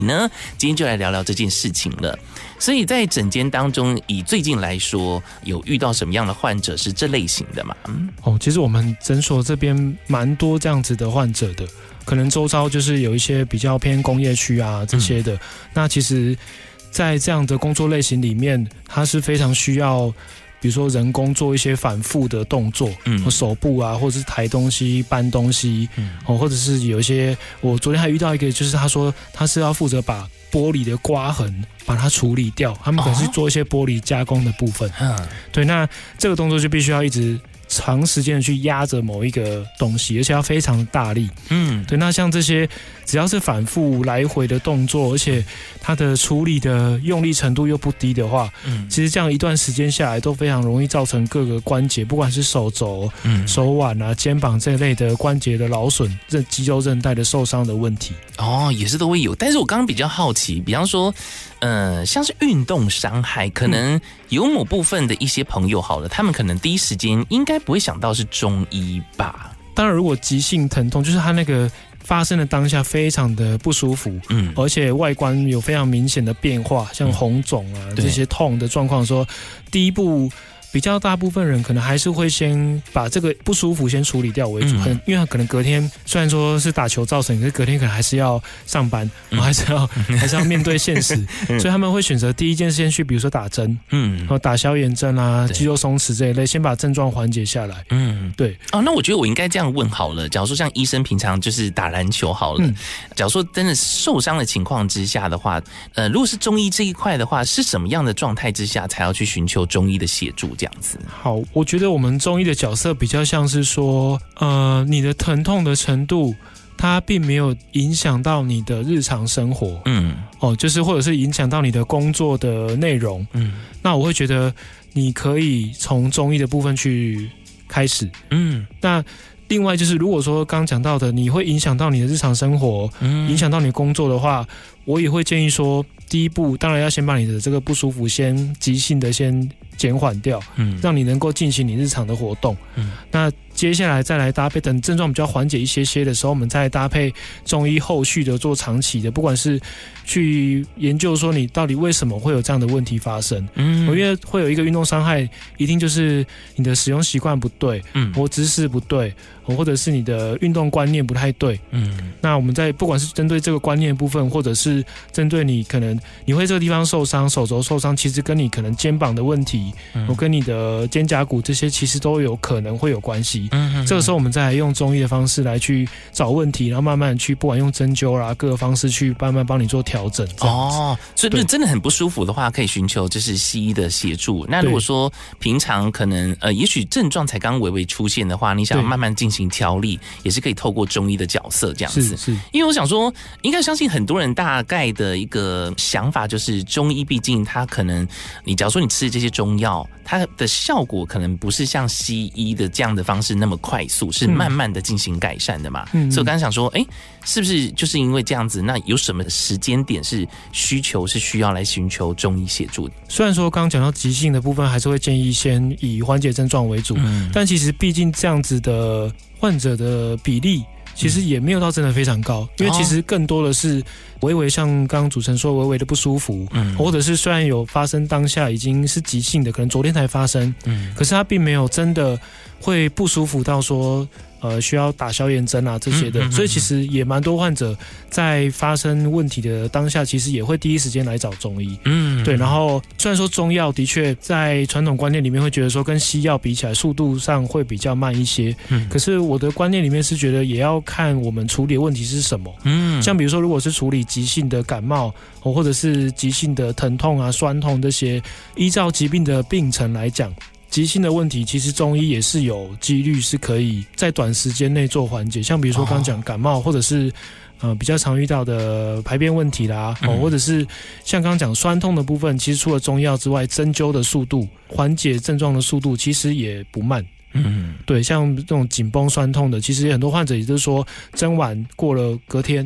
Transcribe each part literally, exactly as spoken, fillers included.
呢，今天就来聊聊这件事情了。所以在诊间当中，以最近来说，有遇到什么样的患者是这类型的吗？ 哦，其实我们诊所这边蛮多这样子的患者的，可能周遭就是有一些比较偏工业区啊这些的。嗯、那其实，在这样的工作类型里面，它是非常需要。比如说人工做一些反复的动作，嗯，手部啊，或者是抬东西、搬东西，嗯，哦，或者是有一些，我昨天还遇到一个，就是他说他是要负责把玻璃的刮痕把它处理掉，他们可能是做一些玻璃加工的部分，嗯，对，那这个动作就必须要一直长时间的去压着某一个东西，而且要非常大力，嗯，对，那像这些只要是反复来回的动作，而且它的处理的用力程度又不低的话，嗯，其实这样一段时间下来都非常容易造成各个关节，不管是手肘、嗯、手腕啊、肩膀这类的关节的劳损、韧肌肉韧带的受伤的问题。哦， 也是都会有。但是我刚刚比较好奇，比方说，呃，像是运动伤害，可能有某部分的一些朋友好了，他们可能第一时间应该不会想到是中医吧？ 当然，如果急性疼痛，就是他那个。发生的当下非常的不舒服，嗯，而且外观有非常明显的变化，像红肿啊、嗯、这些痛的状况，说第一步比较大部分人可能还是会先把这个不舒服先处理掉为主，嗯、因为他可能隔天虽然说是打球造成，可是隔天可能还是要上班，嗯、还是要还是要面对现实，嗯、所以他们会选择第一件事先去，比如说打针，嗯，然后打消炎针啊、肌肉松弛这一类，先把症状缓解下来，嗯，对。 哦，那我觉得我应该这样问好了，假如说像医生平常就是打篮球好了，嗯、假如说真的受伤的情况之下的话，呃，如果是中医这一块的话，是什么样的状态之下才要去寻求中医的协助？这样子。 好，我觉得我们中医的角色比较像是说，呃，你的疼痛的程度，它并没有影响到你的日常生活，嗯，哦，就是或者是影响到你的工作的内容，嗯，那我会觉得你可以从中医的部分去开始，嗯，那。另外就是，如果说刚刚讲到的，你会影响到你的日常生活，嗯、影响到你的工作的话，我也会建议说，第一步当然要先把你的这个不舒服先急性的先减缓掉，嗯，让你能够进行你日常的活动，嗯，那接下来再来搭配，等症状比较缓解一些些的时候，我们再搭配中医后续的做长期的，不管是去研究说你到底为什么会有这样的问题发生，嗯，因为会有一个运动伤害，一定就是你的使用习惯不对，嗯，或姿势不对，或者是你的运动观念不太对，嗯，那我们在不管是针对这个观念部分，或者是针对你可能你会这个地方受伤，手肘受伤，其实跟你可能肩膀的问题，嗯，我跟你的肩胛骨这些其实都有可能会有关系。嗯嗯，这个时候我们再来用中医的方式来去找问题，然后慢慢去不管用针灸啦各个方式去慢慢帮你做调整。 哦，所以真的很不舒服的话，可以寻求就是西医的协助。那如果说平常可能呃，也许症状才刚微微出现的话，你想要慢慢进行调理，也是可以透过中医的角色这样子。 是是， 因为我想说，应该相信很多人大概的一个想法就是，中医毕竟它可能你假如说你吃这些中药，它的效果可能不是像西医的这样的方式那么快速，是慢慢的进行改善的嘛。嗯，所以我刚才想说，哎，是不是就是因为这样子？那有什么时间点是需求是需要来寻求中医协助的？ 虽然说刚刚讲到急性的部分，还是会建议先以缓解症状为主，嗯，但其实毕竟这样子的患者的比例。其实也没有到真的非常高，因为其实更多的是微微像刚刚主持人说微微的不舒服，嗯，或者是虽然有发生当下已经是急性的，可能昨天才发生，嗯，可是他并没有真的会不舒服到说呃需要打消炎针啊这些的，嗯嗯嗯嗯，所以其实也蛮多患者在发生问题的当下，其实也会第一时间来找中医，嗯，对。然后虽然说中药的确在传统观念里面会觉得说跟西药比起来速度上会比较慢一些，嗯，可是我的观念里面是觉得也要看我们处理的问题是什么，嗯，像比如说如果是处理急性的感冒或者是急性的疼痛啊酸痛这些，依照疾病的病程来讲。急性的问题，其实中医也是有几率是可以在短时间内做缓解，像比如说刚刚讲感冒，或者是呃比较常遇到的排便问题啦，哦，或者是像刚刚讲酸痛的部分，其实除了中药之外，针灸的速度、缓解症状的速度其实也不慢。嗯，对，像这种紧绷酸痛的，其实很多患者也就是说针完过了隔天。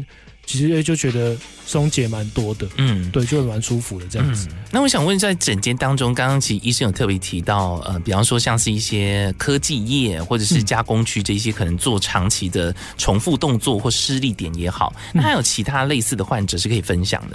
其实就觉得松解蛮多的，嗯，对，就蛮舒服的这样子。 嗯、那我想问，在诊间当中，刚刚其实医生有特别提到，呃，比方说像是一些科技业或者是加工区这些可能做长期的重复动作或施力点也好，嗯、那还有其他类似的患者是可以分享的